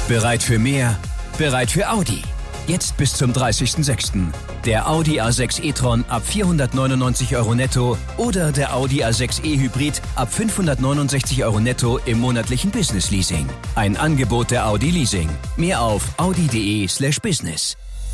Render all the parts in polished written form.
Bereit für mehr? Bereit für Audi. Jetzt bis zum 30.06. Der Audi A6 e-tron ab 499 € netto oder der Audi A6 e-Hybrid ab 569 € netto im monatlichen Business-Leasing. Ein Angebot der Audi Leasing. Mehr auf audi.de/business.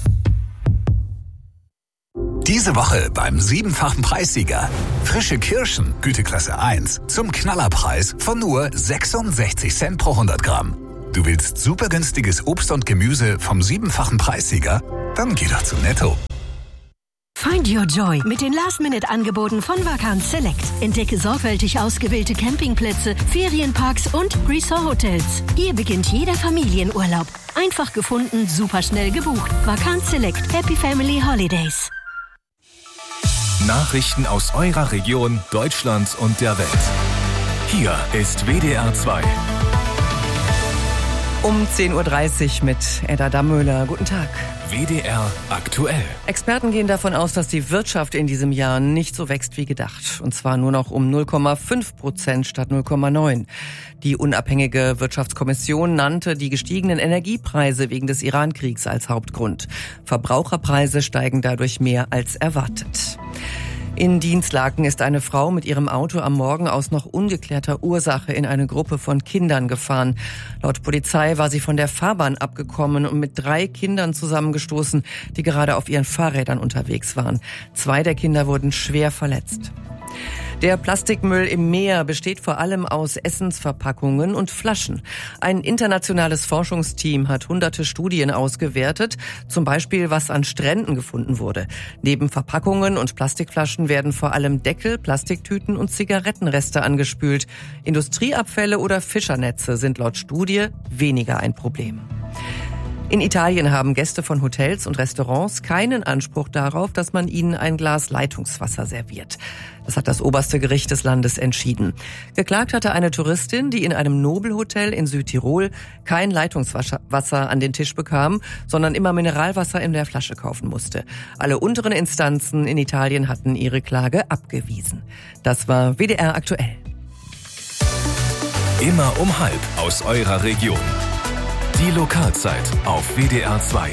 Diese Woche beim 7-fachen Preissieger. Frische Kirschen, Güteklasse 1, zum Knallerpreis von nur 66 Cent pro 100 Gramm. Du willst super günstiges Obst und Gemüse vom 7-fachen Preissieger? Dann geh doch zu Netto. Find your joy mit den Last-Minute-Angeboten von Vacanz Select. Entdecke sorgfältig ausgewählte Campingplätze, Ferienparks und Resort-Hotels. Hier beginnt jeder Familienurlaub. Einfach gefunden, super schnell gebucht. Vacanz Select. Happy Family Holidays. Nachrichten aus eurer Region, Deutschland und der Welt. Hier ist WDR 2. Um 10.30 Uhr mit Edda Dammöhler. Guten Tag. WDR aktuell. Experten gehen davon aus, dass die Wirtschaft in diesem Jahr nicht so wächst wie gedacht. Und zwar nur noch um 0,5% statt 0,9%. Die unabhängige Wirtschaftskommission nannte die gestiegenen Energiepreise wegen des Iran-Kriegs als Hauptgrund. Verbraucherpreise steigen dadurch mehr als erwartet. In Dinslaken ist eine Frau mit ihrem Auto am Morgen aus noch ungeklärter Ursache in eine Gruppe von Kindern gefahren. Laut Polizei war sie von der Fahrbahn abgekommen und mit 3 Kindern zusammengestoßen, die gerade auf ihren Fahrrädern unterwegs waren. 2 der Kinder wurden schwer verletzt. Der Plastikmüll im Meer besteht vor allem aus Essensverpackungen und Flaschen. Ein internationales Forschungsteam hat hunderte Studien ausgewertet, zum Beispiel was an Stränden gefunden wurde. Neben Verpackungen und Plastikflaschen werden vor allem Deckel, Plastiktüten und Zigarettenreste angespült. Industrieabfälle oder Fischernetze sind laut Studie weniger ein Problem. In Italien haben Gäste von Hotels und Restaurants keinen Anspruch darauf, dass man ihnen ein Glas Leitungswasser serviert. Das hat das oberste Gericht des Landes entschieden. Geklagt hatte eine Touristin, die in einem Nobelhotel in Südtirol kein Leitungswasser an den Tisch bekam, sondern immer Mineralwasser in der Flasche kaufen musste. Alle unteren Instanzen in Italien hatten ihre Klage abgewiesen. Das war WDR aktuell. Immer um 12:30 aus eurer Region. Die Lokalzeit auf WDR 2.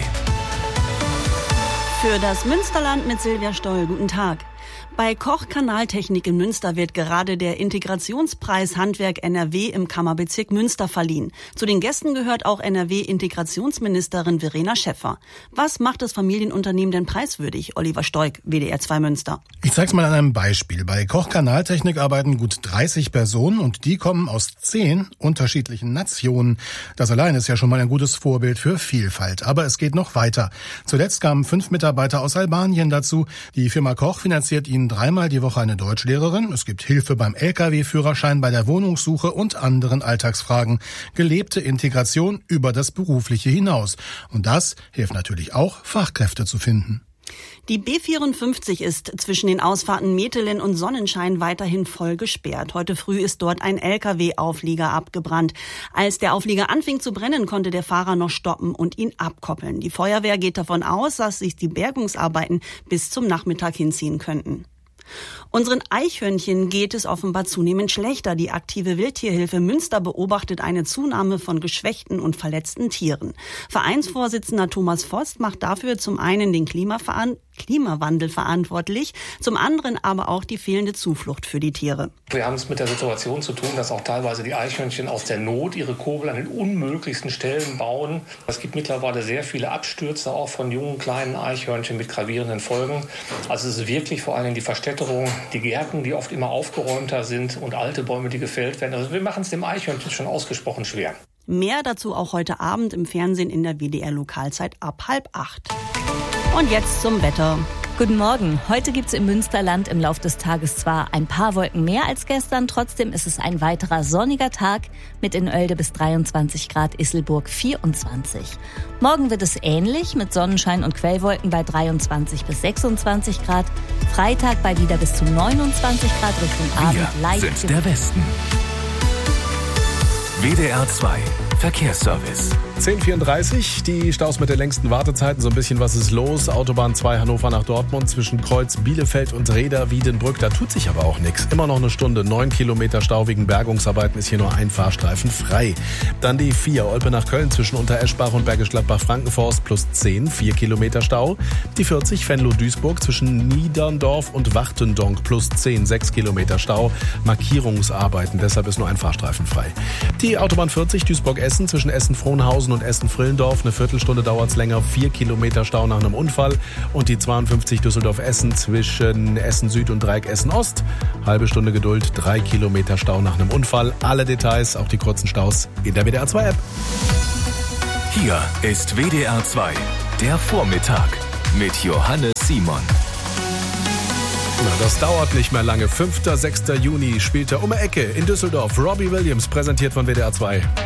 Für das Münsterland mit Silvia Stoll. Guten Tag. Bei Koch Kanaltechnik in Münster wird gerade der Integrationspreis Handwerk NRW im Kammerbezirk Münster verliehen. Zu den Gästen gehört auch NRW-Integrationsministerin Verena Schäffer. Was macht das Familienunternehmen denn preiswürdig? Oliver Stoik, WDR 2 Münster. Ich zeig's mal an einem Beispiel. Bei Koch Kanaltechnik arbeiten gut 30 Personen und die kommen aus 10 unterschiedlichen Nationen. Das allein ist ja schon mal ein gutes Vorbild für Vielfalt. Aber es geht noch weiter. Zuletzt kamen 5 Mitarbeiter aus Albanien dazu. Die Firma Koch finanziert ihnen 3-mal die Woche eine Deutschlehrerin. Es gibt Hilfe beim Lkw-Führerschein, bei der Wohnungssuche und anderen Alltagsfragen. Gelebte Integration über das Berufliche hinaus. Und das hilft natürlich auch, Fachkräfte zu finden. Die B54 ist zwischen den Ausfahrten Metelen und Sonnenschein weiterhin voll gesperrt. Heute früh ist dort ein Lkw-Auflieger abgebrannt. Als der Auflieger anfing zu brennen, konnte der Fahrer noch stoppen und ihn abkoppeln. Die Feuerwehr geht davon aus, dass sich die Bergungsarbeiten bis zum Nachmittag hinziehen könnten. Unseren Eichhörnchen geht es offenbar zunehmend schlechter. Die aktive Wildtierhilfe Münster beobachtet eine Zunahme von geschwächten und verletzten Tieren. Vereinsvorsitzender Thomas Voss macht dafür zum einen den Klimawandel verantwortlich, zum anderen aber auch die fehlende Zuflucht für die Tiere. Wir haben es mit der Situation zu tun, dass auch teilweise die Eichhörnchen aus der Not ihre Korbel an den unmöglichsten Stellen bauen. Es gibt mittlerweile sehr viele Abstürze, auch von jungen, kleinen Eichhörnchen mit gravierenden Folgen. Also es ist wirklich vor allem die Verstädterung, die Gärten, die oft immer aufgeräumter sind und alte Bäume, die gefällt werden. Also wir machen es dem Eichhörnchen schon ausgesprochen schwer. Mehr dazu auch heute Abend im Fernsehen in der WDR-Lokalzeit ab 7:30. Und jetzt zum Wetter. Guten Morgen. Heute gibt es im Münsterland im Lauf des Tages zwar ein paar Wolken mehr als gestern, trotzdem ist es ein weiterer sonniger Tag mit in Oelde bis 23 Grad, Isselburg 24. Morgen wird es ähnlich mit Sonnenschein und Quellwolken bei 23 bis 26 Grad. Freitag bei wieder bis zu 29 Grad, Richtung Abend leicht. Wir sind der Westen. WDR 2 Verkehrsservice. 10:34, die Staus mit den längsten Wartezeiten. So ein bisschen was ist los. Autobahn 2 Hannover nach Dortmund zwischen Kreuz Bielefeld und Reda-Wiedenbrück. Da tut sich aber auch nichts. Immer noch eine Stunde, 9 Kilometer Stau wegen Bergungsarbeiten, ist hier nur ein Fahrstreifen frei. Dann die 4 Olpe nach Köln zwischen Untereschbach und Bergisch Gladbach-Frankenforst plus 10, 4 Kilometer Stau. Die 40 Venlo-Duisburg zwischen Niederndorf und Wachtendonk plus 10, 6 Kilometer Stau. Markierungsarbeiten, deshalb ist nur ein Fahrstreifen frei. Die Autobahn 40 Duisburg-Essen zwischen Essen-Frohnhausen und Essen-Frillendorf. Eine Viertelstunde dauert es länger, 4 Kilometer Stau nach einem Unfall. Und die 52 Düsseldorf-Essen zwischen Essen-Süd und Dreieck Essen-Ost. Halbe Stunde Geduld, 3 Kilometer Stau nach einem Unfall. Alle Details, auch die kurzen Staus, in der WDR 2 App. Hier ist WDR 2, der Vormittag mit Johannes Simon. Na, das dauert nicht mehr lange. 5. 6. Juni spielt er um die Ecke in Düsseldorf. Robbie Williams, präsentiert von WDR 2.